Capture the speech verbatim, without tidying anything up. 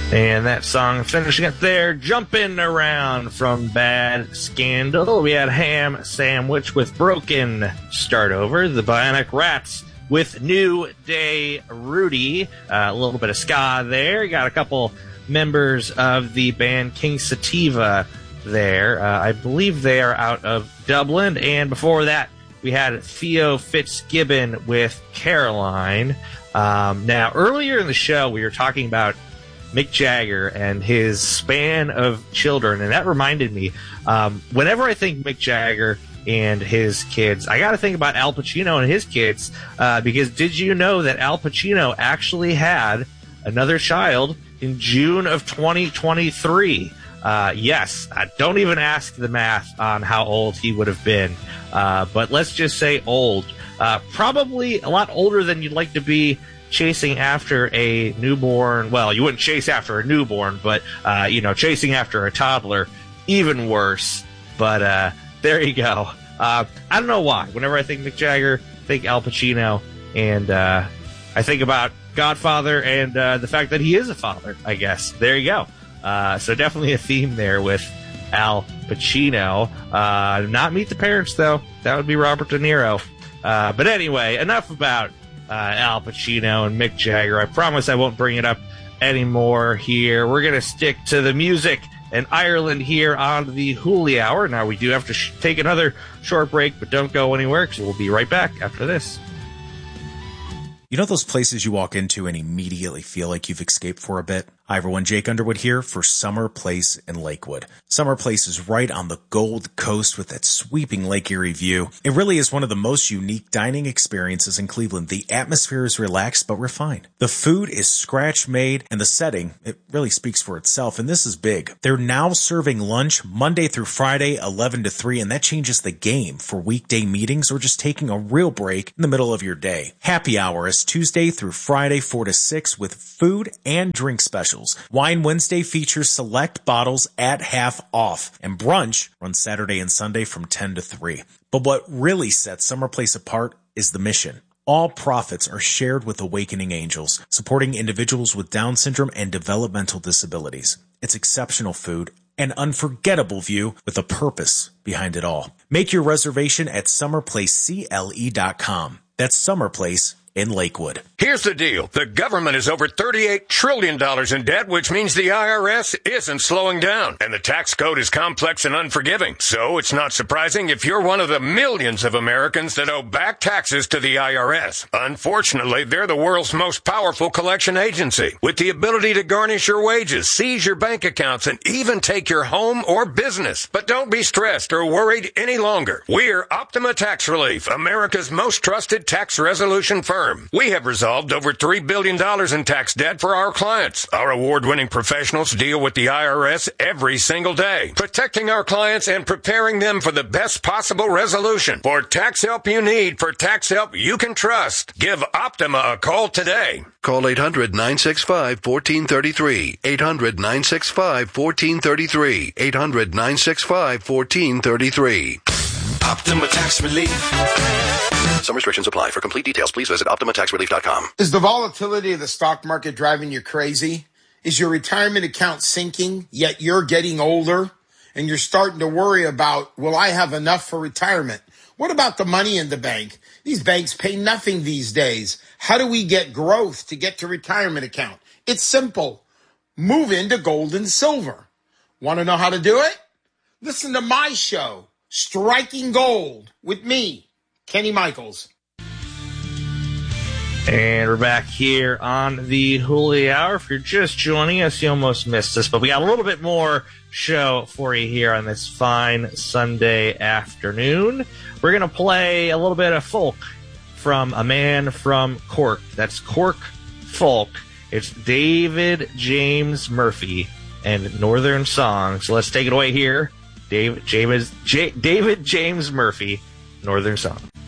And that song finishing up there, Jumping Around from Bad Scandal. We had Ham Sandwich with Broken Start Over. The Bionic Rats with New Day Rudy. Uh, a little bit of ska there. You got a couple members of the band King Sativa there. Uh, I believe they are out of Dublin. And before that, we had Theo Fitzgibbon with Caroline. Um, now, earlier in the show, we were talking about Mick Jagger and his span of children, and that reminded me, um, whenever I think Mick Jagger and his kids, I got to think about Al Pacino and his kids, uh, because did you know that Al Pacino actually had another child in June of twenty twenty-three? Uh, yes, uh, don't even ask the math on how old he would have been, uh, but let's just say old. Uh, probably a lot older than you'd like to be chasing after a newborn. Well, you wouldn't chase after a newborn, but, uh, you know, chasing after a toddler, even worse. But, uh, there you go. Uh, I don't know why. Whenever I think Mick Jagger, I think Al Pacino, and, uh, I think about Godfather and, uh, the fact that he is a father, I guess. There you go. Uh, so definitely a theme there with Al Pacino. Uh, not Meet the Parents, though. That would be Robert De Niro. Uh, but anyway, enough about Uh, Al Pacino and Mick Jagger. I promise I won't bring it up anymore here. We're going to stick to the music and Ireland here on the Hooli Hour. Now, we do have to sh- take another short break, but don't go anywhere because we'll be right back after this. You know those places you walk into and immediately feel like you've escaped for a bit? Hi everyone, Jake Underwood here for Summer Place in Lakewood. Summer Place is right on the Gold Coast with that sweeping Lake Erie view. It really is one of the most unique dining experiences in Cleveland. The atmosphere is relaxed but refined. The food is scratch-made, and the setting, it really speaks for itself, and this is big. They're now serving lunch Monday through Friday, eleven to three, and that changes the game for weekday meetings or just taking a real break in the middle of your day. Happy hour is Tuesday through Friday, four to six, with food and drink specials. Wine Wednesday features select bottles at half off, and brunch runs Saturday and Sunday from ten to three. But what really sets Summer Place apart is the mission. All profits are shared with Awakening Angels, supporting individuals with Down syndrome and developmental disabilities. It's exceptional food, an unforgettable view with a purpose behind it all. Make your reservation at summer place c l e dot com. That's Summer Place in Lakewood. Here's the deal. The government is over thirty-eight trillion dollars in debt, which means the I R S isn't slowing down. And the tax code is complex and unforgiving. So it's not surprising if you're one of the millions of Americans that owe back taxes to the I R S. Unfortunately, they're the world's most powerful collection agency, with the ability to garnish your wages, seize your bank accounts, and even take your home or business. But don't be stressed or worried any longer. We're Optima Tax Relief, America's most trusted tax resolution firm. We have resolved over three billion dollars in tax debt for our clients. Our award-winning professionals deal with the I R S every single day, protecting our clients and preparing them for the best possible resolution. For tax help you need, for tax help you can trust, give Optima a call today. Call eight hundred nine six five one four three three. eight hundred nine six five one four three three. eight hundred nine six five one four three three. Optima Tax Relief. Some restrictions apply. For complete details, please visit optima tax relief dot com. Is the volatility of the stock market driving you crazy? Is your retirement account sinking, yet you're getting older and you're starting to worry about, will I have enough for retirement? What about the money in the bank? These banks pay nothing these days. How do we get growth to get to retirement account? It's simple. Move into gold and silver. Want to know how to do it? Listen to my show, Striking Gold, with me, Kenny Michaels. And we're back here on the Hooli Hour. If you're just joining us, you almost missed us, but we got a little bit more show for you here on this fine Sunday afternoon. We're going to play a little bit of folk from a man from Cork. That's Cork Folk. It's David James Murphy and Northern Song. So let's take it away here. David James, J- David James Murphy, Northern Song.